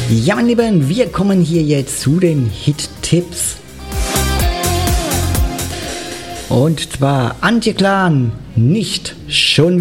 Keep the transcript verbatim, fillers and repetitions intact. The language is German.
Ja, meine Lieben, wir kommen hier jetzt zu den Hit-Tipps. Und zwar Antje Clan, nicht schon